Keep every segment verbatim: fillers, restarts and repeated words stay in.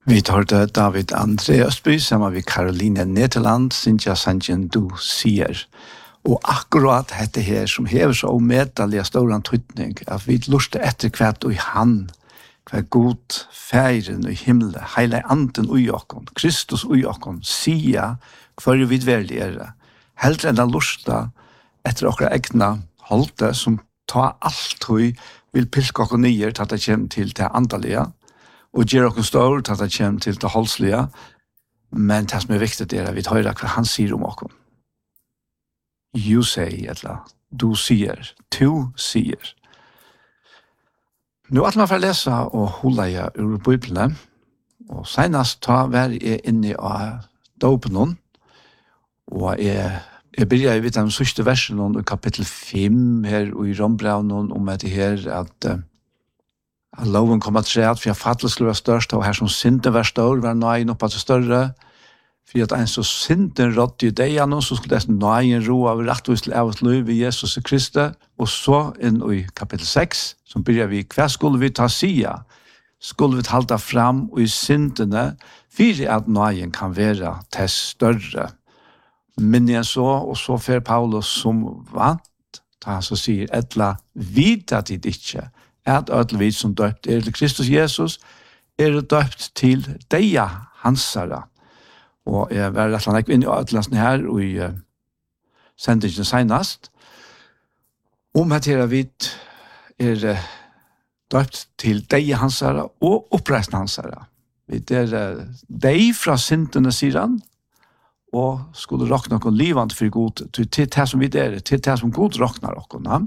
Vi hørte David André Østby sammen med Caroline Nederland, Cynthia Sanjen Du sier. Og akkurat dette her som hever så omedelig stor tydning, at vi lurer etter hvert og i han, hver god feiren i himmelen, hele anden ui okkon, Kristus ui okkon, sia hver vi verlig er. Heldre enn å lurer etter okra egna holde, som tar alt hui, vil pilke okkon nyer til at det kommer til det andalige, og gjør okkon stor til at det kommer til det holdslige, men det som er viktig er at vi tar hva han sier om okkon. You say, eller du sier, du sier. Nå at man får lese og holde jeg ur Bibelen, og senest ta hver jeg inne av dåpen, og jeg, jeg begynner vidt den sørste versen i kapittel fem her og i Rombraunen om at det her at, uh, at loven kommer til at for jeg fattelig skulle være størst, og her som synden var stor, var nøyen oppe til større, for at en så synden rådde i deg, så skulle det nøyen ro av rettvis til av liv i Jesus Kristus, og så inn i kapittel seks, som begynner vi, hva skulle vi ta sida? Skulle vi halda fram og i syndene, for at nøyen kan være til større. Men jeg så, og så fer Paulus som vant, da han så sier, etla vita tid ikke, at ødelvis som døpt er til Kristus Jesus, er døpt til deia hansara. Og jeg var rett og slett inn i ødelansen her, og i uh, sendingen senest, om at her vidt er uh, døpt til deia hansara og oppreisende hansara. Vi er uh, deg fra syndene, sier han, og skulle råkne noen livant for god, til, til det som vi er, til det som god råkner noen.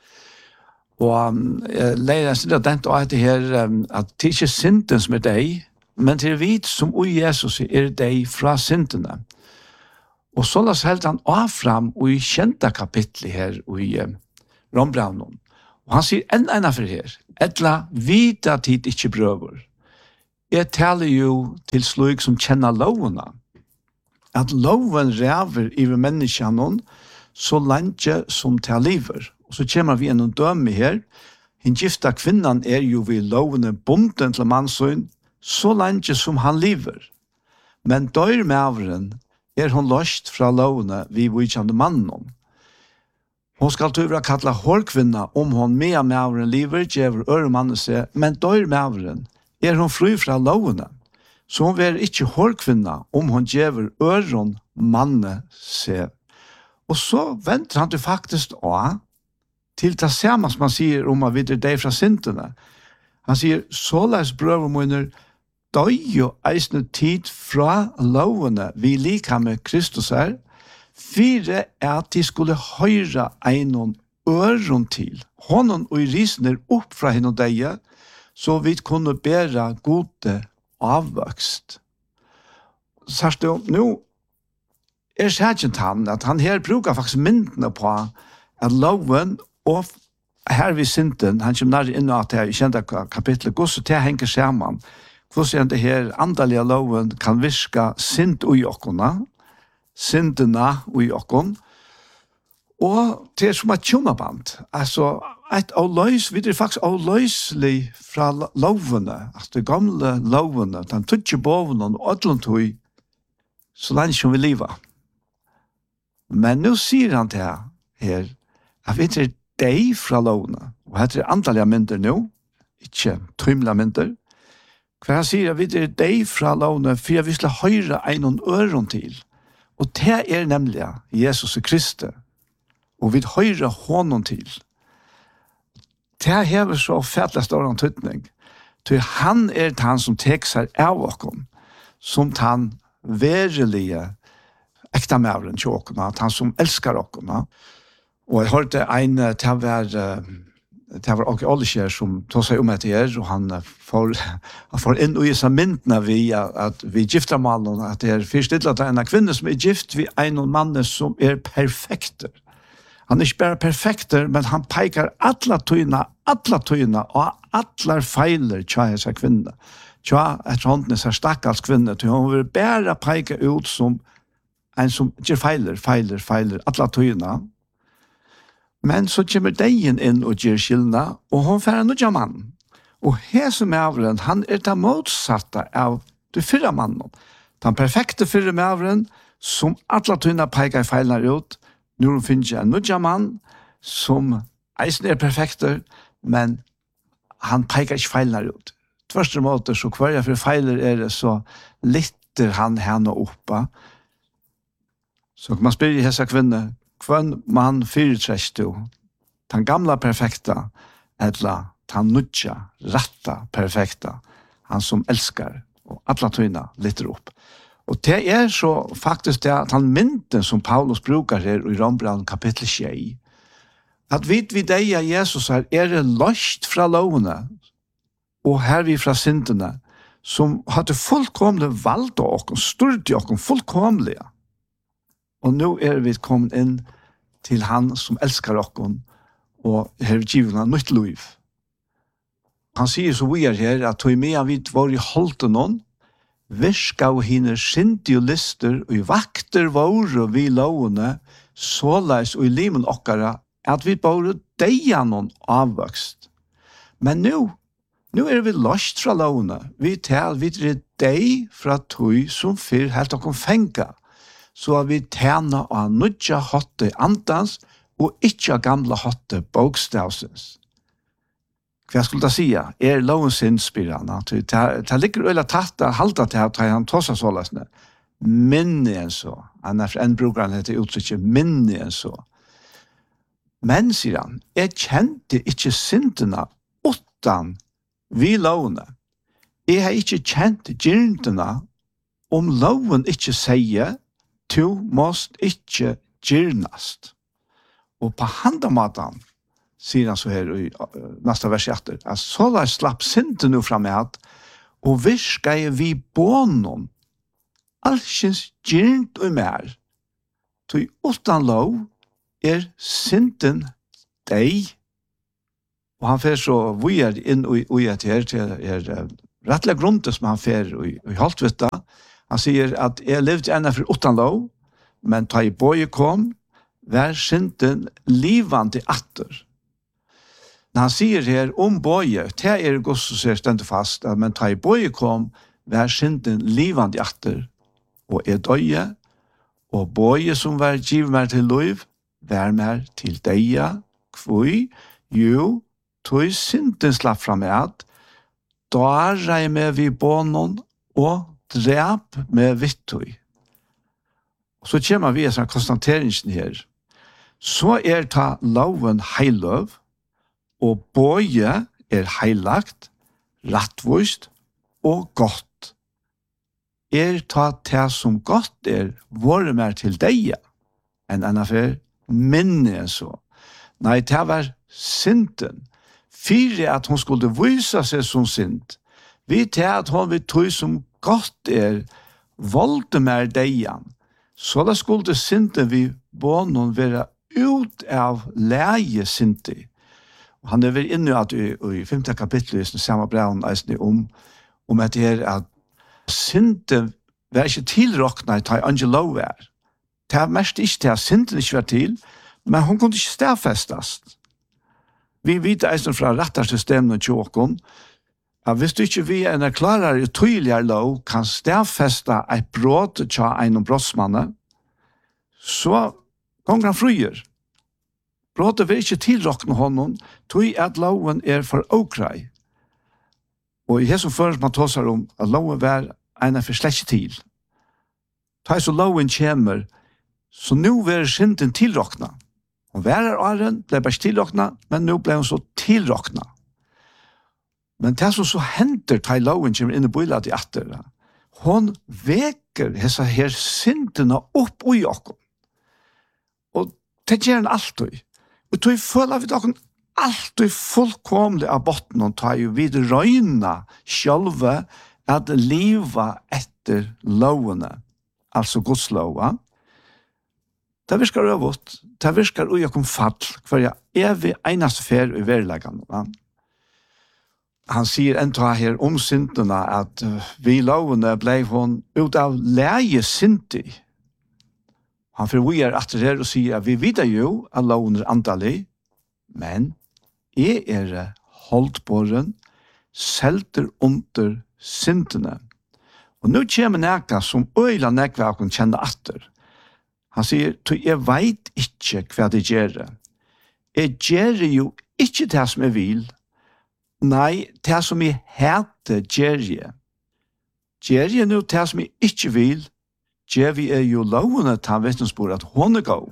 Og um, jeg leier en stund av den og at det her, um, at det er ikke synden som er deg, men til vi som og Jesus er deg fra syndene. Og så la oss helt han av fram og i kjente kapitlet her og i um, Rombraunen. Og han sier enn ena for her, etla vita tid ikke brøver. Jeg taler jo til slik som kjenner lovene, at loven ræver i menneskene så lenge som til liver. Og så kommer vi en døme her. Den gifta kvinnan er jo ved lovene bonden til mannsøyn så lenge som han lever. Men dør maveren er hun løst fra lovene vi vidkjende mannen. Hun skal tøvra kalla hårkvinna om hun med maveren lever, djever øre mannen seg, men dør maveren er hun fri fra lovene. Så hun er ikke hårkvinna om hun djever øron manne seg. Og så venter han til faktisk å til det samme som han sier om å videre deg fra syndene. Han sier, såleis brøver munner, døy jo eisne tid fra lovene vi liker med Kristus her, fire er at de skulle høyre einon øron til, hånden og i risner opp fra henne og deg, så vi kunne bære gode avvøkst. Sørst jo, nå er særkjent han, at han her bruker faktisk myndene på at loven, og her vi synden, han kommer nær inn at jeg kjente kapitlet, hvordan det henger sammen, hvordan det her andalige loven kan virke synd ui okkona, syndene ui okkon, og det er som et tjomaband, altså et avløys, vi er faktisk avløyselig fra lovene, altså de gamle lovene, den tøtje bovene og ødlentøy, så lenge som vi lever. Men nå sier han til her, at vi er deg fra lovene, og dette er antallige mynder nå, ikke tøymlige mynder, hva han sier at vi er deg fra lovene, for vi skal høyre en øron til, og det er nemlig Jesus Kristus, og vi høyre hånden til. Det hever så fettelig stor tydning, til han er han som tek seg av okken, som han verilige ekta mævren til okken, han som elskar okken. Og jeg hørte en til hver det var også Olleskjær som tog seg om etter her, og han får, han får inn og i seg myndene vi, at vi gifter malen, at det er først til at det er en kvinne som er gift ved en mann som er perfekter. Han er ikke bare perfekter, men han peker alle tøyene, alle tøyene, og alle feiler tja er seg kvinne. Tja, etter hånden er seg stakkals kvinne, til hun vil bare peke ut som en som ikke feiler, feiler, feiler, alle tøyene. Men så kommer deien inn og gjør skillene, og hun får en nødja mann. Og her som er avren, han er det motsatte av Du fyrre mannen. Den perfekte fyrre maveren, som alle tøyna peikar feilnar ut, nu finnes jeg en nudja mann, som eisen er perfekter, men han peikar ikke feilnar ut. Tvørste måte, så hver jeg for feiler er det, så litter han henne oppa. Så kan man spyrre hessa kvinne, hvem man fyrirtrest du? Den gamla perfekta, eller den nudja, ratta perfekta, han som elskar, og alla tøyna litter opp. Og det er så faktisk det at han mynden som Paulus brukar her i Rombrand kapittel sju, at vid vi deg av Jesus her er det løst fra lovene, og her vi fra syndene, som hadde fullkomlig valgt av oss, styrte oss fullkomlige. Og nå er vi kommet inn til han som elskar oss, og har givet noe nytt liv. Han sier så vi er her, at tog med han vidt var i holdt noen, virka og hine sindi og lister, og i vakter våre vi lovene, såleis og i limen okkara, at vi bare deia noen avvøkst. Men nå, nå er vi løst fra lovene. Vi tar vi er deg fra tog som fyr helt okkom fenga, så at vi tjener av nudja hotte andans, og ikke av gamla hotte bokstavsens. Hva skulle da sige? Er lovens innspirrande? Det ligger øyla tatta, halda til at han tåsa sålasne. Minne enn så. Annars enn bruker han heter uttrykket minne enn så. Men, sier han, jeg kjente ikke syndene utan vi lovene. Jeg har ikke kjent gyrdene om loven ikke sier du måst ikke gyrnast. Og på handamaten sier han så her i uh, neste vers etter, at så la slapp synden nu fram med, og virka jeg vi bånen, alskens gyrnt og mer, tog utan lov er synden deg. Og han fer så vujer inn i et her til er uh, rettelig grunnet som han fer i, i Haltvita. Han sier at jeg levde ennå for utan lov, men ta i bøye kom, vær synden livande atter. Når han sier her om bøye, det er godt så ser stendt fast, at men ta i bøye kom, vær synden livande atter, og er døye, og bøye som vær giv mer til liv, vær mer til deia, kvøy, jo, tog synden slapp fram med, da rei med vi bånen, og drep med vittøy. Så kommer vi en konstateringen her. Så er ta loven heiløv, og bøye er heilagt, rattvist og godt. Er ta det som godt er, våre mer til deg, enn enn for minne enn så. Nei, det var synden. Fyre at hun skulle vise seg som synd. Vi til at hun vil tog som godt er, volde mer deg. Så da skulle synden vi bånen være ut av leie synden. Han er vel inne at i, i femte kapittel i samme breven om, om at det er at synden var ikke tilråknet til Angelo var. Det er mest ikke til at synden ikke var til, men hun kunne ikke stedfestes. Vi vet eisen fra rettersystemet til åkken, at hvis du ikke vi er en klarere og tydeligere lov kan stedfeste et brott til en brottsmanne, så gonger han fruer. Brottet vil ikke tilråkne honom, tog at loven er for åkrei. Og i hesson først man tåsar om at loven var en for slett til. Ta så loven kommer, så nå vil synden tilråkne. Hun var her åren, ble bare tilråkne, men nå ble hun så tilråkne. Men det som så henter ta loven kommer inn i bøyla til atter, hun veker hessa her syndene opp i okken. Og det gjør han alltid. Og tog føler vi dere alltid fullkomlig av botten og tar jo vid røyna sjølve at liva etter lovene, altså Guds lova. Det virker øvått, det virker ui okkom fall, for jeg er vi eneste fer i verleggene. Han sier enda her om syndene at vi lovene ble hun ut av leie syndig. Han forvier etter her og sier at vi vet jo at loven er antallig, men jeg er holdtbåren, selter under syndene. Og nu kommer nækka som øyla nækva kan kjenne atter. Han sier, «Tu jeg veit ikkje hva det gjør. Jeg gjør jo ikkje det som jeg vil. Nei, det som jeg heter gjør jeg. Gjør jeg nå det som jeg ikkje vil, gjør vi er jo lovende til vittnesbord at hun er god.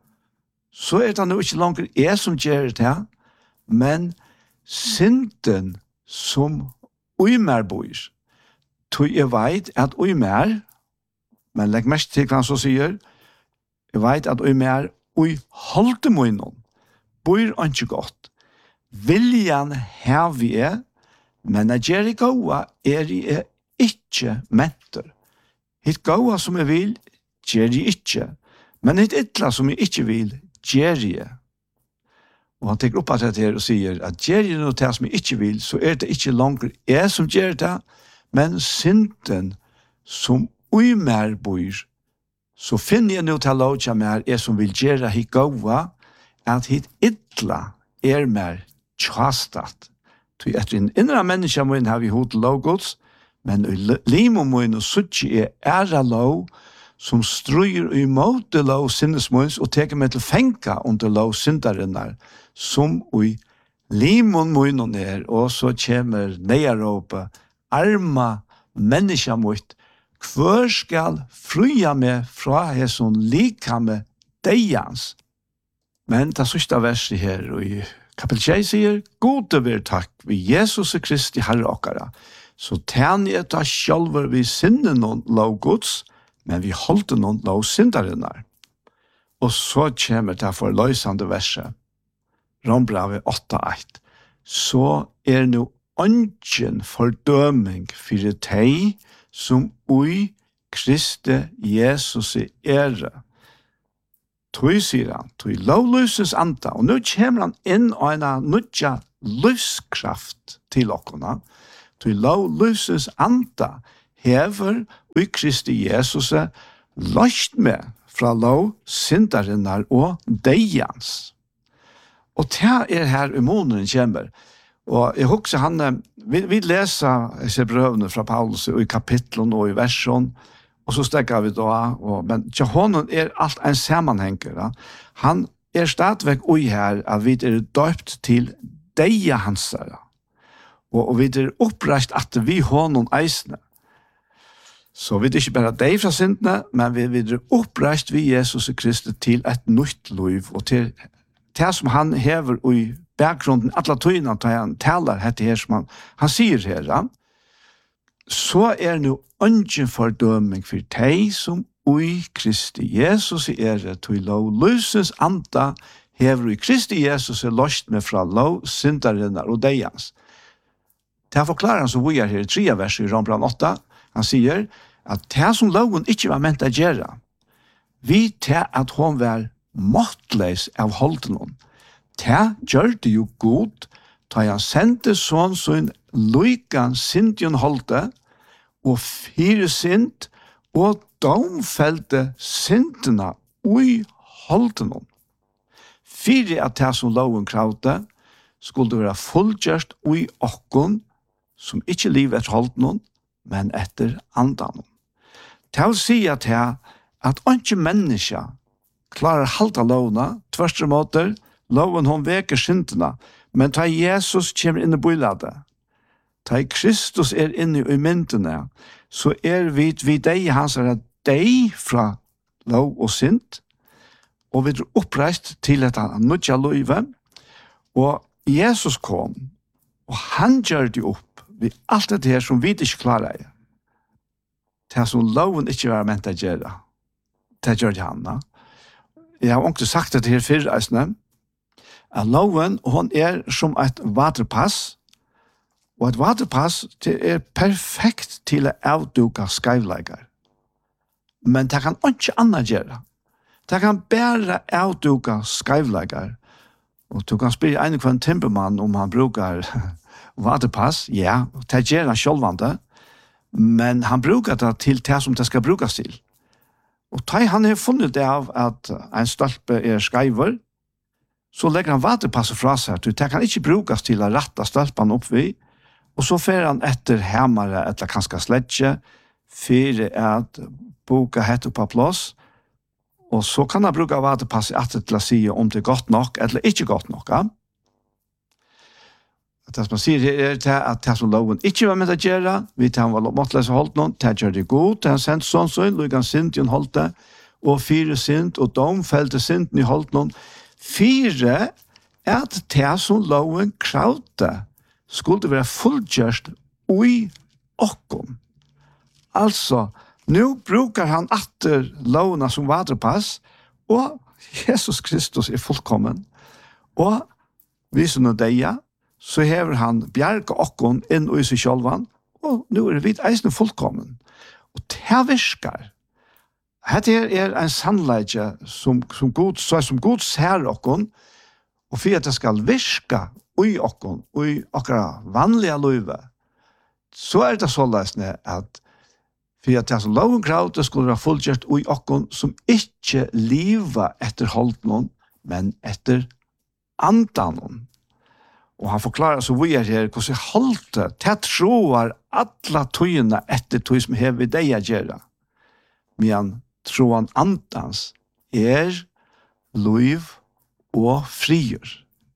Så er det nå ikke langer jeg som gjør det, men synden som uimer bor. Tu jeg veit at uimer, men legg mest til hva han så sier, jeg veit at uimer ui holde munnen, bor ikke godt. Viljan her vi er, men jeg gjør ikke gåa er jeg ikke mentor. Hitt gåa som jeg vil, gjør jeg ikke, men hitt ytla som jeg ikke vil, gjør jeg. Og han tenker opp at det her og sier at gjør jeg noe til som jeg ikke vil, så er det ikke langer jeg som gjør det, men synden som uimer bor, så finner jeg noe til å lage mer jeg som vil gjøre hitt gåa, at hitt ytla er mer tjastat. Så etter en innre menneske må har vi hod logos, men i limo må inn og suttje er æra lov, som strøyer i måte lov sinnesmåns og teker meg til fenka under lov syndarinnar, som i limon må inn og ned, og så kommer nearåpe, arma menneska mot, hver skal fruja meg fra hesson likame deians. Men det sørste verset her, og i kapitel tjei sier, «Gode vil takk vi Jesus Kristi Herre okkara, så tæn jeg ta sjálfur vi sinnen noen lov Guds, men vi holdt noen lov syndarinnar.» Og så kommer det for løysande verset, Rombravet åtta eitt. «Så er no ønsken fordøming fyrir teg som ui Kristi Jesus er. Tøy, sier han, tøy lovløses anta, og nå kommer han inn og en nødja løskraft til okkona. Tøy lovløses anta hever ui Kristi Jesus løst med fra lov syndarinnar og deians. Og det er her i måneden kommer. Og jeg husker han, vi, vi leser disse brøvene fra Paulus i kapitlen og i versen, og så stekker vi da, og, men til honom er alt en sammenhenger. Ja. Han er stadigvæk ui her, at vi er døpt til deia hansara, og, og vi er oppreist at vi honom eisne. Så vi er ikke bare deg fra syndene, men vi, vi er oppreist vi Jesus Kristus til et nytt liv, og til det som han hever i bakgrunden, alle tøyene til han taler dette her, som han, han sier her, ja. Så er nå ønsken fordøming for deg som ui Kristi Jesus er til lov løses anta hever i Kristi Jesus er løst med fra lov syndarinnar og deians. Det forklarer han som vi er her i tredje verset i Rombravet åtta. Han sier at det som loven ikke var ment å gjøre, vi til at hun var måttleis av holden. Det gjør det jo godt, da jeg sendte sånn sånn lykan syndjon holde, og fire synd, og domfelte syndene ui holden. Fire av det som loven kravte, skulle være fullgjørst ui okkon, som ikke livet etter holden, men etter andan. Det vil si at jeg, at ikke menneska klarer halta lovna, tvørste måter, loven hon veker syndene, men ta Jesus kommer inn i bøylade, ta Kristus er inne i myndene, så er vi vid deg, han sier at deg fra lov og synd, og vi er oppreist til et nødja løyve, og Jesus kom, og han gjør det opp, ved alt det her som vi ikke klarer, det som loven ikke var ment å gjøre, det gjør det han. Jeg har også sagt det her før, eisne, at loven, hon er som et vaterpass, og et vaterpass det er perfekt til å avduka skavleikar. Men det kan ikke annet gjøre. Det kan bare avduka skavleikar. Og du kan spørre en kvann timpermann om han brukar vaterpass. Ja, det gjør han sjølvande. Men han brukar det til det som det skal brukes til. Og da han har funnet det av at en stolpe er skaiver, så legger han vaterpasset fra seg. Det kan ikke brukes til å rette stolpen opp vi, og så fer han etter hemmere, eller kanskje sledje, for at boka hette på plass, og så kan han bruke vatepass at til å si om det er godt nok eller ikke godt nok. Ja? Det som man sier her er til at det som loven ikke var med å gjøre, vi tar han var måtteløse holdt noen, det gjør det god, det har sendt sånn sånn, og han sint i en holdt det, og fire sint, og de felte sinten i holdt noen. Fire er at det som loven kravte skulle være fullgjørst ui okkom. Altså, nu brukar han atter lovene som vaterpass, og Jesus Kristus er fullkommen. Og vi som er deia, så hever han bjerga okkon inn i seg sjølvan, og nu er vi eisne fullkommen. Og det virkar. Hette er en sannleidje som, som, god, så som god ser okkon, og for at det skal virka ui okkon, ui okkara vanliga løyve, så er det så løsne at for at det som loven krav, det skulle være fullgjert ui okkon som ikke liva etter holdnon, men etter andanon. Og han forklarer så vi er her, hvordan jeg holdt det, til troer alle tøyene etter tøy som hever deg å gjøre. Men troen andans er liv og frier.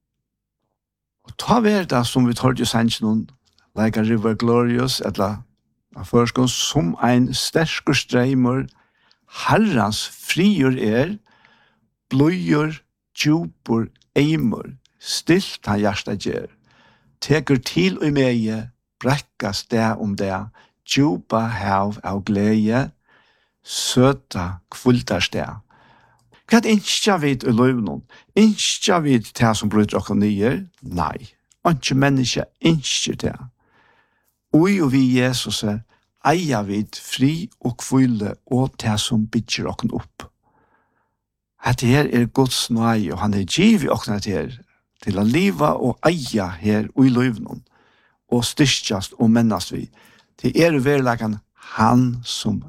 Og ta ved det som vi tar til sannsjonen, like a river glorious, eller først som en sterske streimer, herrens frier er, bløyer, djupor, eimer, stilt han hjertet gjør, teker til og meie, brekkas det om det, djupa hav av glede, søta kvultar sted. Hva er ikke vidt i løvnen? Ikke vidt det som bryter dere nye? Nei, ikke menneske, ikke det. Oi og vi Jesus eier vidt fri og kvule og det som bygger dere opp. Dette her er Guds nøye, og han er givet dere til til å leve og eie her og i løvnen, og styrkjast og mennast vi. Det er verleggen han som